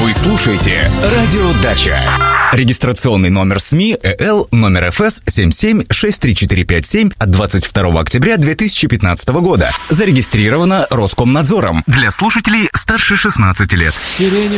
Вы слушаете «Радио Дача». Регистрационный номер СМИ ЭЛ номер ФС 776345 от 22 октября 2015 года. Зарегистрировано Роскомнадзором. Для слушателей старше 16 лет.